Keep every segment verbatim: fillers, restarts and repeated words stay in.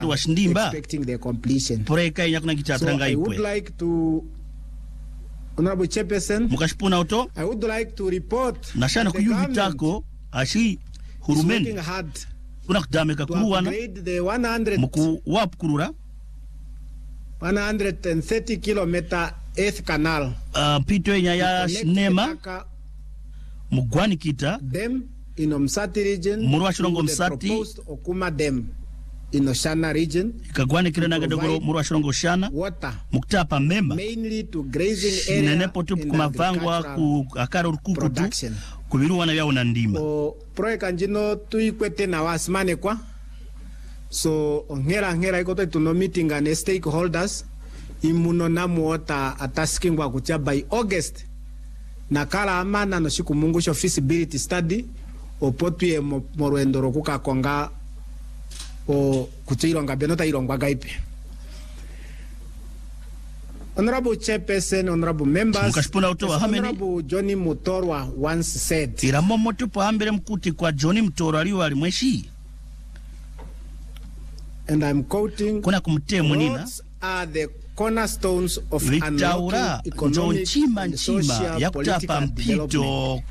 expecting the completion. So I would like to, Honorable Chairperson, I would like to report that the government is working hard to upgrade the one hundred thirty kilometer eighth canal. Pito ya sinema mugwani kita them in Omsati region, Murwa Shilongo Msati, proposed Okuma Dam in Oshana region, kagwani kile nagadogoro Murwa Shilongo Shana water muktapa memba mainly to grazing area nenepo tu kumavangwa ku akaro rukukutu kubiruwa na byao nandima o project njino tuikwete na wasimane kwa so ngera ngera ikoto tuno meeting and stakeholders imuno na muota atasking wa kutia by August na kala amana no shiku mungu sho feasibility study opotu ye morwendoro kuka konga o kutironga benota irongwa gaipe. Honorable Chairperson, honorable members, Honorable Johnny Mutorwa once said, iramo moto po hambere mkuti kwa Johnny Mutorwa aliwa alimweshi, and I'm quoting, kuna kumte munina, are the cornerstones of unlocking economic and social political development.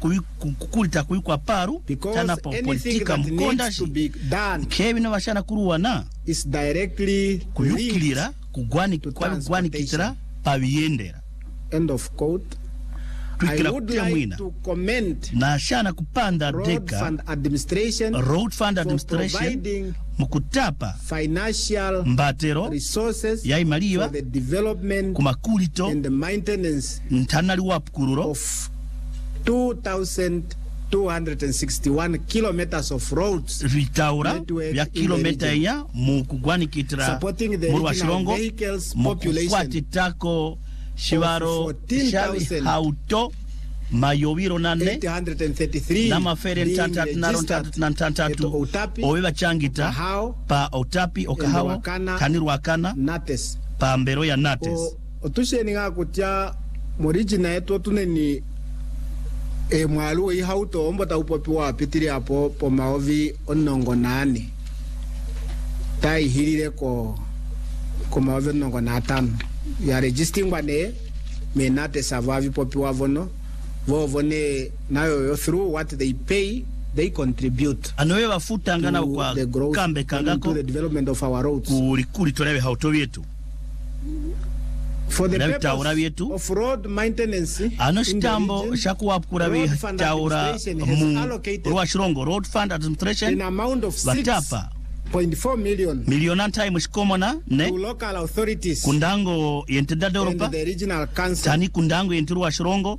Because anything that needs to be done is directly linked to transportation. End of quote. I would like to commend Road Fund Administration, Road Fund Administration for providing mukutapa financial mbatero resources ya imaliwa for the development kumakulito and the maintenance ntanali wapukururo of two thousand two hundred sixty-one kilometers of roads vitaura ya kilomita ya mukugwani kitra supporting the regional vehicles population tako shibaro shabi hauto mayobiro nane eight hundred thirty-three na mafere ntantatu naro ntantatu na ntantatu owewa changita pa Otapi Okahawa Kanirwakana Nates pa mbero ya Nates otusheni nga kutia morijina yetu tuneni e mwalu i hauto ombota upopi wa pitiri hapo po maovi onongo nane tai hilile ko ko maovi onongo natano ya registering wane me Nates avavi popi wa vono vovone nayo through what they pay they contribute anowe wafuta ngana kwa kambe kangako to the development of our roads kulikuli tolewe hauto yetu for the purpose of road maintenance ano shitambo shakuwa kurawe taura mu Rwa Shilongo Road Fund Administration in amount of six point four million miliona time shikomona ne to local authorities kundango yentedada Europa and the regional council tani kundango yentu Rwa Shilongo.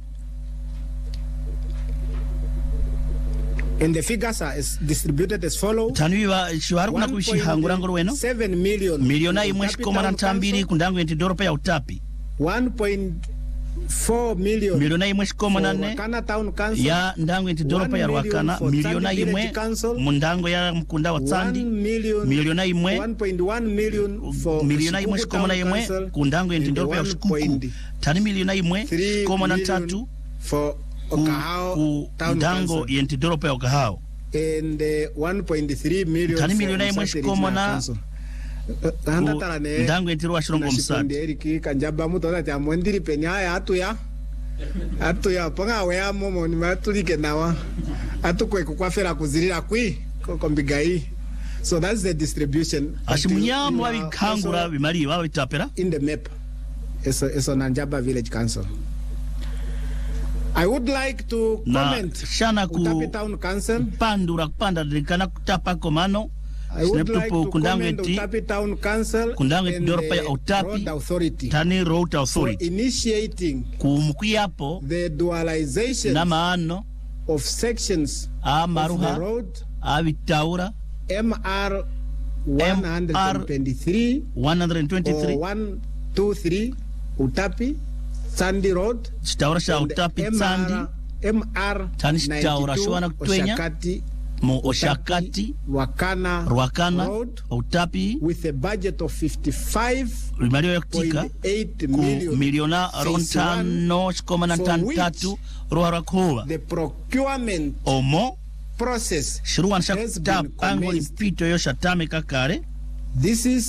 And the figures are distributed as follows. Tanwiwa shiwaru kuna kuishi hangurangoro weno seven million miliona imwe shikomona ntambiri kundango yenti Doropa ya Otapi one point four million miliona imwe shikomona ne ya ndango yenti Doropa ya Rwakana miliona imwe mundango ya mkunda wa Tsandi miliona imwe one point one million for miliona imwe shikomona imwe kundango yenti Doropa ya Shikuku tani miliona imwe shikomona tatu for Okahao ndango yenti Doropa ya Okahao and uh, one point three million tani miliona imwe shikomona ndango yenti Rwa Shilongo Msati Eriki kanjaba muto ta mwendiri penya ya atu ya atu ya panga we amomo ni matulike nawa atu kwe kukwafera kuzirira kwi kombigai. So that's the distribution ashimunyamu wa bikangura bimari wa bitapera in the map eso eso Nanjaba Village Council. I would like to comment shana ku Otapi Town Council pandura panda dikana kutapa komano. I would like to comment Otapi Town Council and the Road Authority Tani Road Authority for initiating kumkuyapo the dualization na maano of sections amaruha of the road avitaura M R one twenty-three one twenty-three or one twenty-three Otapi Sandy Road Chitaura sha Otapi Sandy M R ninety-two Mo Oshakati Rwakana Rwakana Road Otapi with a budget of fifty-five point eight million miliona rontano shkomana tantatu roharakova the procurement omo process shiruan shakta pango lipito yo shatame kakare. This is